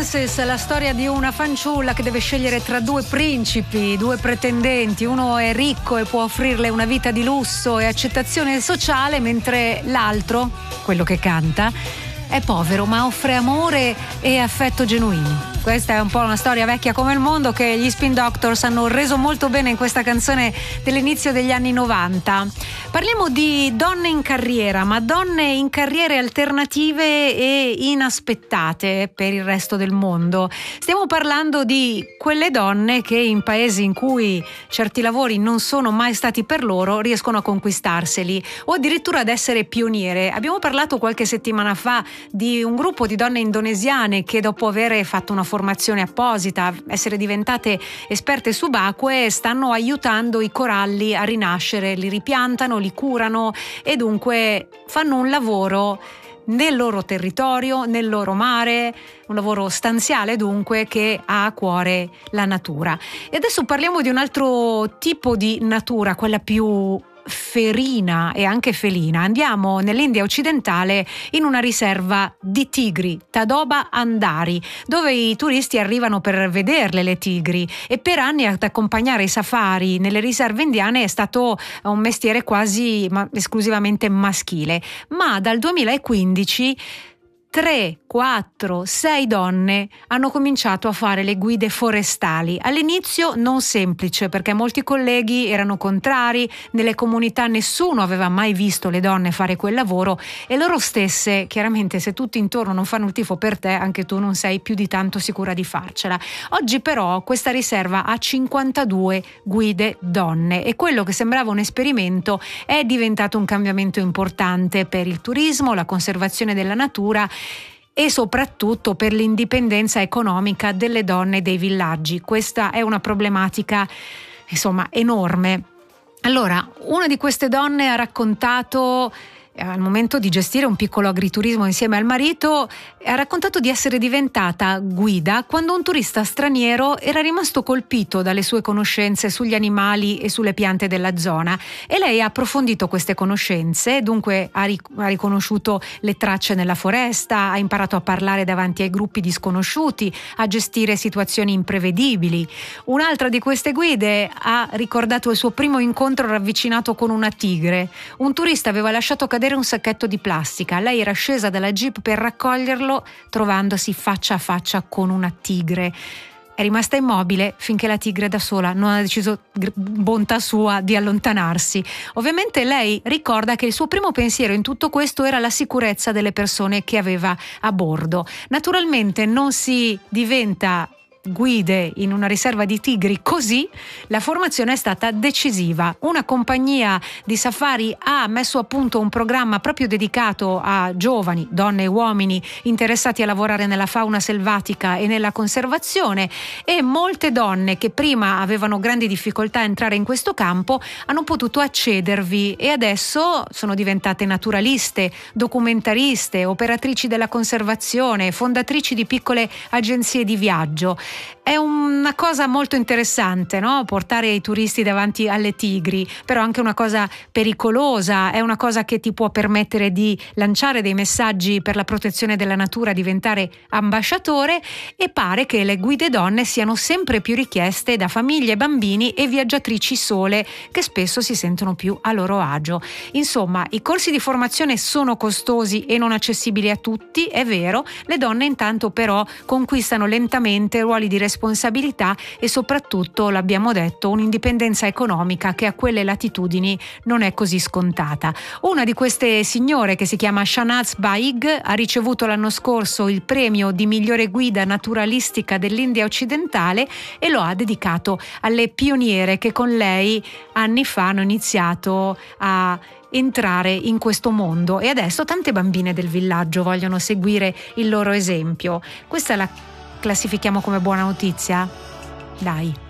Princess, la storia di una fanciulla che deve scegliere tra due principi, due pretendenti. Uno è ricco e può offrirle una vita di lusso e accettazione sociale, mentre l'altro, quello che canta, è povero ma offre amore e affetto genuini. Questa è un po' una storia vecchia come il mondo che gli Spin Doctors hanno reso molto bene in questa canzone dell'inizio degli anni 90. Parliamo di donne in carriera, ma donne in carriere alternative e inaspettate per il resto del mondo. Stiamo parlando di quelle donne che in paesi in cui certi lavori non sono mai stati per loro riescono a conquistarseli o addirittura ad essere pioniere. Abbiamo parlato qualche settimana fa di un gruppo di donne indonesiane che dopo aver fatto una formazione apposita, essere diventate esperte subacquee, stanno aiutando i coralli a rinascere, li ripiantano, li curano e dunque fanno un lavoro nel loro territorio, nel loro mare, un lavoro stanziale dunque che ha a cuore la natura. E adesso parliamo di un altro tipo di natura, quella più ferina e anche felina. Andiamo nell'India occidentale in una riserva di tigri, Tadoba Andari, dove i turisti arrivano per vederle le tigri, e per anni ad accompagnare i safari nelle riserve indiane è stato un mestiere quasi esclusivamente maschile, ma dal 2015 3, 4, 6 donne hanno cominciato a fare le guide forestali. All'inizio non semplice, perché molti colleghi erano contrari, nelle comunità nessuno aveva mai visto le donne fare quel lavoro e loro stesse, chiaramente se tutti intorno non fanno il tifo per te, anche tu non sei più di tanto sicura di farcela. Oggi però questa riserva ha 52 guide donne e quello che sembrava un esperimento è diventato un cambiamento importante per il turismo, la conservazione della natura e soprattutto per l'indipendenza economica delle donne dei villaggi. Questa è una problematica, enorme. Allora, una di queste donne ha raccontato, al momento di gestire un piccolo agriturismo insieme al marito, ha raccontato di essere diventata guida quando un turista straniero era rimasto colpito dalle sue conoscenze sugli animali e sulle piante della zona, e lei ha approfondito queste conoscenze, dunque ha riconosciuto le tracce nella foresta, ha imparato a parlare davanti ai gruppi di sconosciuti, a gestire situazioni imprevedibili. Un'altra di queste guide ha ricordato il suo primo incontro ravvicinato con una tigre. Un turista aveva lasciato cadere un sacchetto di plastica, lei era scesa dalla jeep per raccoglierlo, trovandosi faccia a faccia con una tigre. È rimasta immobile finché la tigre da sola non ha deciso, bontà sua, di allontanarsi. Ovviamente lei ricorda che il suo primo pensiero in tutto questo era la sicurezza delle persone che aveva a bordo. Naturalmente non si diventa guide in una riserva di tigri così, la formazione è stata decisiva. Una compagnia di safari ha messo a punto un programma proprio dedicato a giovani, donne e uomini interessati a lavorare nella fauna selvatica e nella conservazione, e molte donne che prima avevano grandi difficoltà a entrare in questo campo hanno potuto accedervi e adesso sono diventate naturaliste, documentariste, operatrici della conservazione, fondatrici di piccole agenzie di viaggio. È una cosa molto interessante, no? Portare i turisti davanti alle tigri, però anche una cosa pericolosa, è una cosa che ti può permettere di lanciare dei messaggi per la protezione della natura, diventare ambasciatore, e pare che le guide donne siano sempre più richieste da famiglie, bambini e viaggiatrici sole che spesso si sentono più a loro agio. Insomma, i corsi di formazione sono costosi e non accessibili a tutti, è vero, le donne intanto però conquistano lentamente ruoli di responsabilità e soprattutto, l'abbiamo detto, un'indipendenza economica che a quelle latitudini non è così scontata. Una di queste signore, che si chiama Shahnaz Baig, ha ricevuto l'anno scorso il premio di migliore guida naturalistica dell'India occidentale e lo ha dedicato alle pioniere che con lei anni fa hanno iniziato a entrare in questo mondo, e adesso tante bambine del villaggio vogliono seguire il loro esempio. Questa la classifichiamo come buona notizia? Dai.